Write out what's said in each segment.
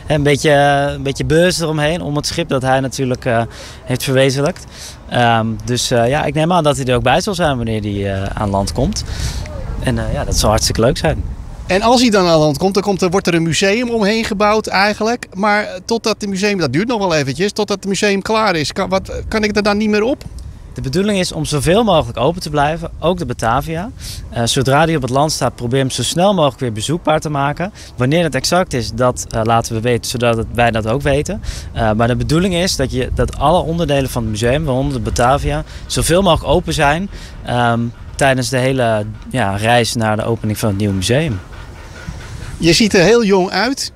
een beetje beurs eromheen. Om het schip dat hij natuurlijk heeft verwezenlijkt. Dus ik neem aan dat hij er ook bij zal zijn wanneer hij aan land komt. En dat zal hartstikke leuk zijn. En als hij dan aan land komt, wordt er een museum omheen gebouwd eigenlijk. Maar totdat het museum, dat duurt nog wel eventjes, totdat het museum klaar is. Kan ik er dan niet meer op? De bedoeling is om zoveel mogelijk open te blijven, ook de Batavia. Zodra die op het land staat, probeer hem zo snel mogelijk weer bezoekbaar te maken. Wanneer het exact is, dat laten we weten, zodat wij dat ook weten. Maar de bedoeling is dat alle onderdelen van het museum, waaronder de Batavia, zoveel mogelijk open zijn tijdens de hele reis naar de opening van het nieuwe museum. Je ziet er heel jong uit.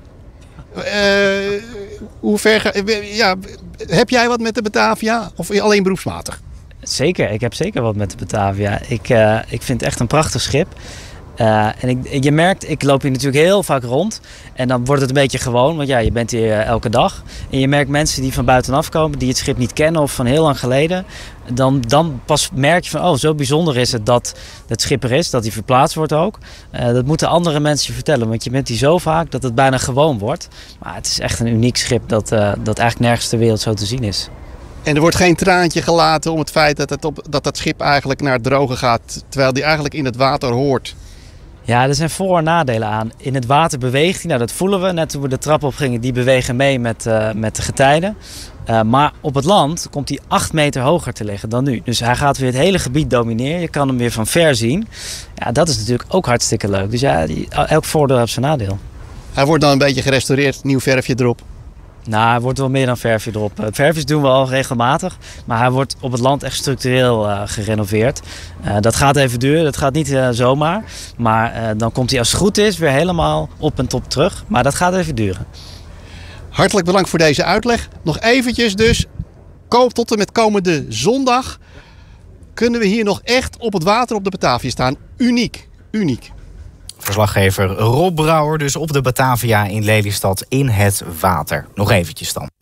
Heb jij wat met de Batavia of alleen beroepsmatig? Zeker, ik heb zeker wat met de Batavia. Ik vind het echt een prachtig schip. En je merkt, ik loop hier natuurlijk heel vaak rond. En dan wordt het een beetje gewoon, want je bent hier elke dag. En je merkt mensen die van buitenaf komen, die het schip niet kennen of van heel lang geleden. Dan pas merk je van, zo bijzonder is het dat het schip er is, dat hij verplaatst wordt ook. Dat moeten andere mensen je vertellen, want je bent hier zo vaak dat het bijna gewoon wordt. Maar het is echt een uniek schip dat eigenlijk nergens ter wereld zo te zien is. En er wordt geen traantje gelaten om het feit dat schip eigenlijk naar het droge gaat, terwijl die eigenlijk in het water hoort. Ja, er zijn voor- en nadelen aan. In het water beweegt hij, dat voelen we. Net toen we de trap op gingen, die bewegen mee met de getijden. Maar op het land komt hij 8 meter hoger te liggen dan nu. Dus hij gaat weer het hele gebied domineren. Je kan hem weer van ver zien. Ja, dat is natuurlijk ook hartstikke leuk. Dus elk voordeel heeft zijn nadeel. Hij wordt dan een beetje gerestaureerd, nieuw verfje erop. Nou, er wordt wel meer dan verfje erop. Verfjes doen we al regelmatig, maar hij wordt op het land echt structureel gerenoveerd. Dat gaat even duren, dat gaat niet zomaar. Maar dan komt hij als het goed is weer helemaal op en top terug. Maar dat gaat even duren. Hartelijk bedankt voor deze uitleg. Nog eventjes dus, tot en met komende zondag kunnen we hier nog echt op het water op de Batavia staan. Uniek. Verslaggever Rob Brouwer dus op de Batavia in Lelystad in het water. Nog eventjes dan.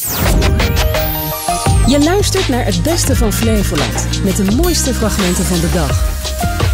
Je luistert naar het beste van Flevoland met de mooiste fragmenten van de dag.